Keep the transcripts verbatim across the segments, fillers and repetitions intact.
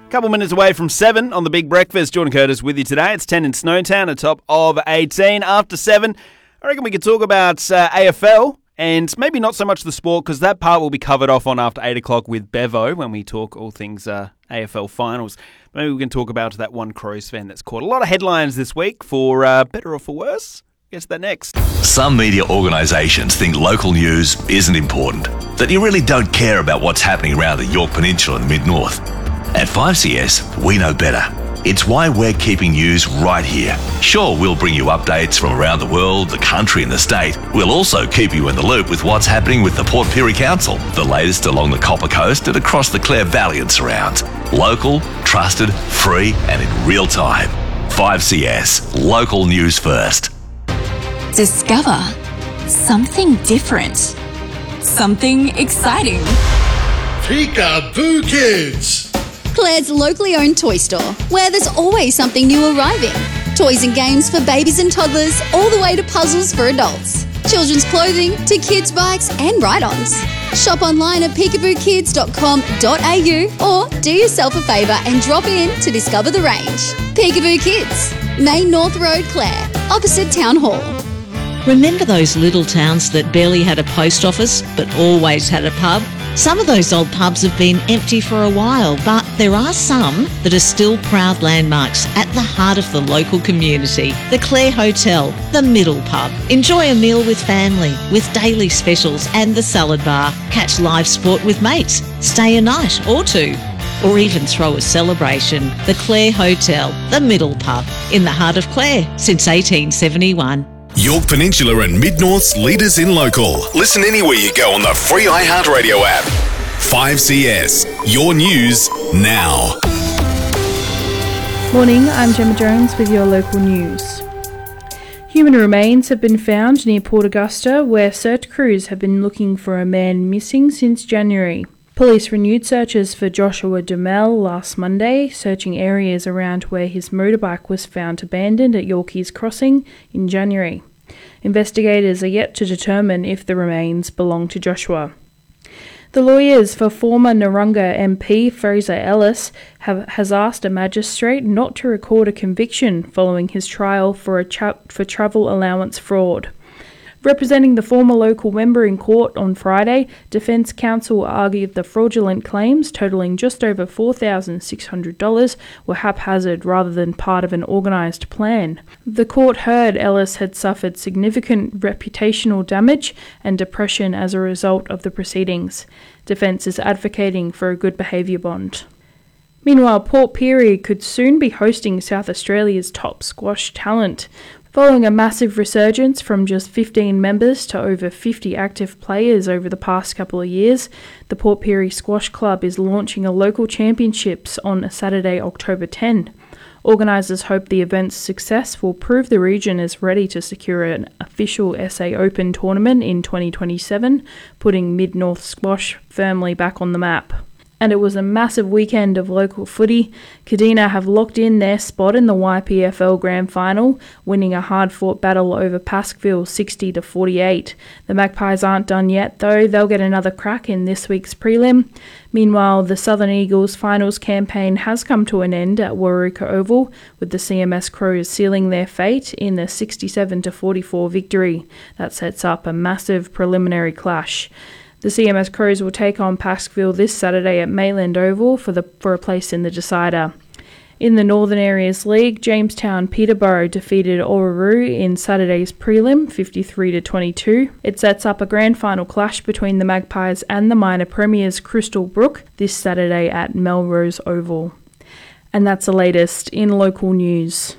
Couple minutes away from seven on the Big Breakfast. Jordan Curtis with you today. It's ten in Snowtown, a top of eighteen. After seven, I reckon we could talk about uh, A F L and maybe not so much the sport, because that part will be covered off on after eight o'clock with Bevo when we talk all things uh, A F L finals. Maybe we can talk about that one Crows fan that's caught a lot of headlines this week for uh, better or for worse. Get to that next. Some media organisations think local news isn't important, that you really don't care about what's happening around the Yorke Peninsula and Mid-North. At five C S, we know better. It's why we're keeping news right here. Sure, we'll bring you updates from around the world, the country and the state. We'll also keep you in the loop with what's happening with the Port Pirie Council, the latest along the Copper Coast and across the Clare Valley and surrounds. Local, trusted, free and in real time. five C S, local news first. Discover something different. Something exciting. Peekaboo Kids! Claire's locally owned toy store, where there's always something new arriving. Toys and games for babies and toddlers, all the way to puzzles for adults. Children's clothing to kids' bikes and ride-ons. Shop online at peekaboo kids dot com dot a u or do yourself a favour and drop in to discover the range. Peekaboo Kids, Main North Road, Clare, opposite Town Hall. Remember those little towns that barely had a post office but always had a pub? Some of those old pubs have been empty for a while, but there are some that are still proud landmarks at the heart of the local community. The Clare Hotel, the Middle Pub. Enjoy a meal with family, with daily specials and the salad bar. Catch live sport with mates. Stay a night or two. Or even throw a celebration. The Clare Hotel, the Middle Pub, in the heart of Clare since eighteen seventy-one. Yorke Peninsula and Mid-North's leaders in local. Listen anywhere you go on the free iHeartRadio app. five C S, your news now. Morning, I'm Gemma Jones with your local news. Human remains have been found near Port Augusta, where search crews have been looking for a man missing since January. Police renewed searches for Joshua Duhamel last Monday, searching areas around where his motorbike was found abandoned at Yorkeys Crossing in January. Investigators are yet to determine if the remains belong to Joshua. The lawyers for former Narunga M P Fraser Ellis have, has asked a magistrate not to record a conviction following his trial for, a tra- for travel allowance fraud. Representing the former local member in court on Friday, Defence Counsel argued the fraudulent claims, totalling just over four thousand six hundred dollars, were haphazard rather than part of an organised plan. The court heard Ellis had suffered significant reputational damage and depression as a result of the proceedings. Defence is advocating for a good behaviour bond. Meanwhile, Port Pirie could soon be hosting South Australia's top squash talent. Following a massive resurgence from just fifteen members to over fifty active players over the past couple of years, the Port Pirie Squash Club is launching a local championships on Saturday, October tenth. Organisers hope the event's success will prove the region is ready to secure an official S A Open tournament in twenty twenty-seven, putting Mid-North Squash firmly back on the map. And it was a massive weekend of local footy. Kadina have locked in their spot in the Y P F L Grand Final, winning a hard-fought battle over Paskville sixty to forty-eight. The Magpies aren't done yet, though. They'll get another crack in this week's prelim. Meanwhile, the Southern Eagles finals campaign has come to an end at Warooka Oval, with the C M S Crows sealing their fate in a sixty-seven to forty-four victory. That sets up a massive preliminary clash. The C M S Crows will take on Paskville this Saturday at Mayland Oval for the for a place in the decider. In the Northern Areas League, Jamestown Peterborough defeated Orroroo in Saturday's prelim, fifty-three to twenty-two. It sets up a grand final clash between the Magpies and the minor premiers Crystal Brook this Saturday at Melrose Oval. And that's the latest in local news.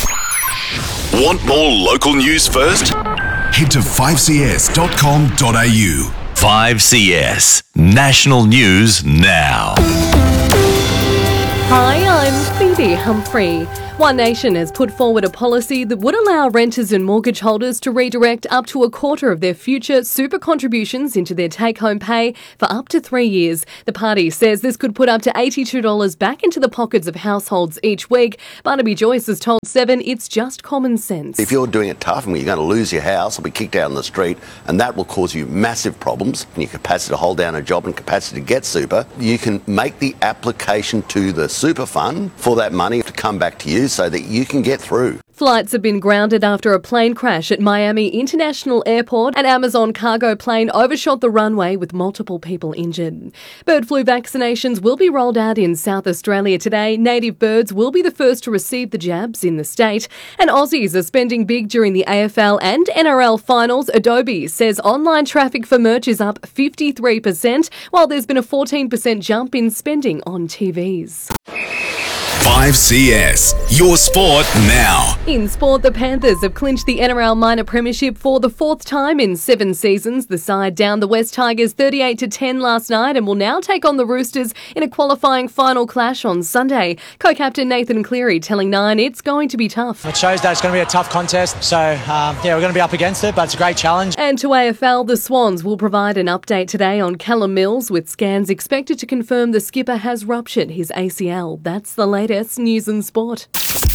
Want more local news first? Head to five c s dot com dot a u. five C S, national news now. Hi, I'm Phoebe Humphrey. One Nation has put forward a policy that would allow renters and mortgage holders to redirect up to a quarter of their future super contributions into their take-home pay for up to three years. The party says this could put up to eighty-two dollars back into the pockets of households each week. Barnaby Joyce has told Seven it's just common sense. If you're doing it tough and you're going to lose your house or be kicked out on the street, and that will cause you massive problems in your capacity to hold down a job and capacity to get super, you can make the application to the super fund for that money to come back to you so that you can get through. Flights have been grounded after a plane crash at Miami International Airport. An Amazon cargo plane overshot the runway with multiple people injured. Bird flu vaccinations will be rolled out in South Australia today. Native birds will be the first to receive the jabs in the state. And Aussies are spending big during the A F L and N R L finals. Adobe says online traffic for merch is up fifty-three percent, while there's been a fourteen percent jump in spending on T Vs. five C S, your sport now. In sport, the Panthers have clinched the N R L minor premiership for the fourth time in seven seasons. The side downed the West Tigers thirty-eight to ten last night and will now take on the Roosters in a qualifying final clash on Sunday. Co-captain Nathan Cleary telling Nine it's going to be tough. It shows that it's going to be a tough contest, so um, yeah, we're going to be up against it, but it's a great challenge. And to A F L, the Swans will provide an update today on Callum Mills, with scans expected to confirm the skipper has ruptured his A C L. That's the latest news and sport.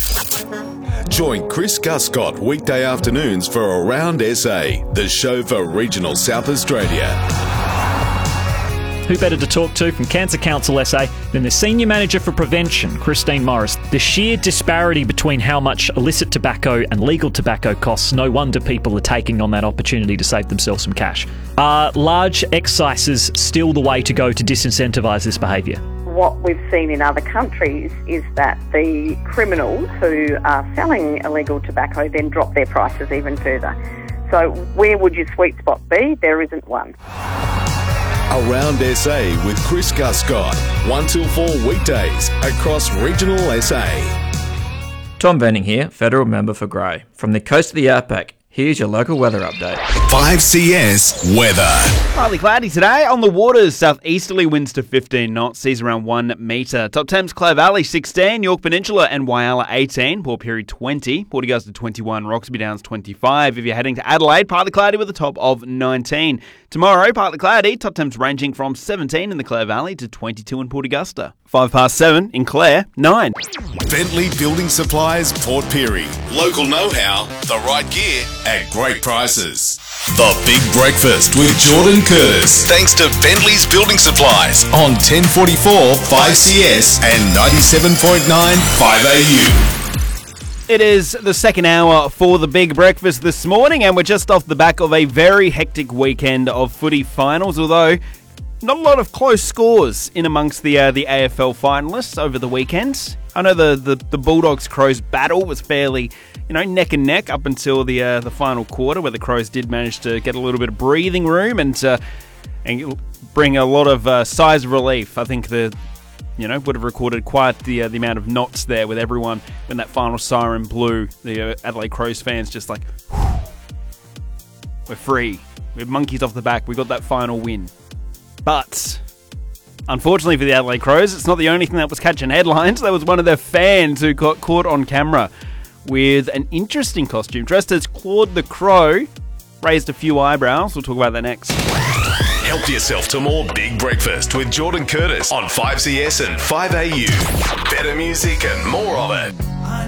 Join Chris Guscott weekday afternoons for Around S A, the show for regional South Australia. Who better to talk to from Cancer Council S A than the Senior Manager for Prevention, Christine Morris. The sheer disparity between how much illicit tobacco and legal tobacco costs, no wonder people are taking on that opportunity to save themselves some cash. Are large excises still the way to go to disincentivise this behaviour? What we've seen in other countries is that the criminals who are selling illegal tobacco then drop their prices even further. So where would your sweet spot be? There isn't one. Around S A with Chris Guscott, one till four weekdays across regional S A. Tom Venning here, Federal Member for Grey. From the coast of the outback, here's your local weather update. five C S weather. Partly cloudy today. On the waters, southeasterly winds to fifteen knots, seas around one metre. Top Thames, Clare Valley sixteen, York Peninsula and Whyalla eighteen, Port Pirie twenty, Port Augusta twenty-one, Roxby Downs twenty-five. If you're heading to Adelaide, partly cloudy with a top of nineteen. Tomorrow, partly cloudy, top temps ranging from seventeen in the Clare Valley to twenty-two in Port Augusta. Five past seven in Clare, nine. Bentley Building Supplies, Port Pirie. Local know-how, the right gear at great prices. The Big Breakfast with Jordan Curtis. Thanks to Bentley's Building Supplies on ten forty-four five C S and ninety-seven point nine five A U. It is the second hour for the Big Breakfast this morning, and we're just off the back of a very hectic weekend of footy finals, although not a lot of close scores in amongst the uh, the A F L finalists over the weekend. I know the, the, the Bulldogs-Crows battle was fairly, you know, neck and neck up until the uh, the final quarter, where the Crows did manage to get a little bit of breathing room and uh, and bring a lot of uh, sighs of relief. I think the you know would have recorded quite the uh, the amount of knots there with everyone when that final siren blew. The uh, Adelaide Crows fans just like, we're free, we're monkeys off the back, we got that final win. But unfortunately for the Adelaide Crows, it's not the only thing that was catching headlines. There was one of their fans who got caught on camera with an interesting costume, dressed as Claude the Crow, raised a few eyebrows. We'll talk about that next. Help yourself to more Big Breakfast with Jordan Curtis on five C S and five A U. Better music and more of it.